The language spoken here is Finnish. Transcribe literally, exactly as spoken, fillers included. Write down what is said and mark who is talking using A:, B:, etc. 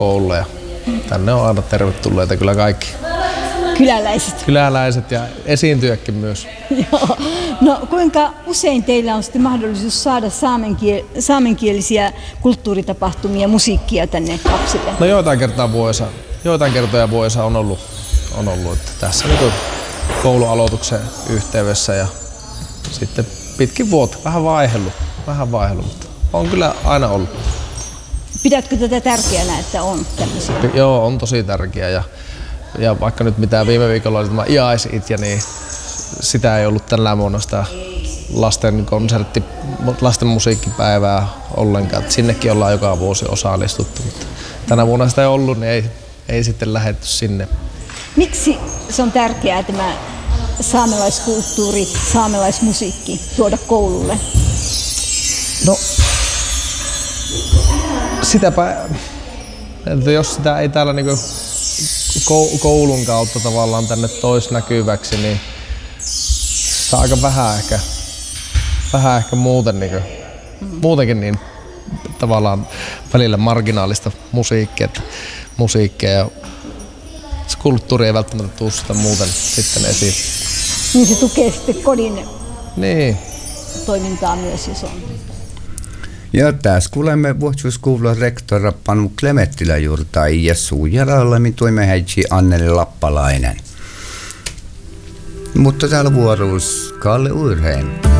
A: koululle ja tänne on aina tervetulleita kyllä kaikki.
B: Kyläläiset.
A: Kyläläiset ja esiintyjäkin myös.
B: Joo. No kuinka usein teillä on sitten mahdollisuus saada saamenkiel- saamenkielisiä kulttuuritapahtumia, musiikkia tänne lapsille?
A: No joitain kertaa vuodessa, joitain kertoja vuodessa on ollut, on ollut että tässä niin koulualoituksen yhteydessä ja sitten pitkin vuotta, vähän vaihdellut, vähän vaihdellut, mutta on kyllä aina ollut.
B: Pidätkö tätä tärkeänä, että on tämmöisiä?
A: Joo, on tosi tärkeä ja, ja vaikka nyt mitä viime viikolla oli tämä Iais-itja, niin sitä ei ollut tällä vuonna sitä lasten konsertti, lasten musiikkipäivää ollenkaan. Et sinnekin ollaan joka vuosi osallistuttu, mutta tänä vuonna sitä ei ollut, niin ei, ei sitten lähdetty sinne.
B: Miksi se on tärkeää tämä saamelaiskulttuuri, saamelaismusiikki tuoda koululle?
A: No, sitäpä, että jos sitä ei täällä niinku koulun kautta tavallaan tänne tois näkyväksi, niin se on aika vähän ehkä, vähän ehkä muuten niinku, mm. muutenkin niin tavallaan välillä marginaalista musiikkia, että musiikkia ja se kulttuuri ei välttämättä tule sitä muuten sitten esiin.
B: Niin se tukee sitten kodin
A: niin.
B: toimintaa myös, jos on.
C: Ja tässä kuulemme vuotuskoulun rektora Panu Klemettilä juurta ja suujaralla tuimme heitsi Anneli Lappalainen. Mutta täällä vuorossa Kalle Urhein.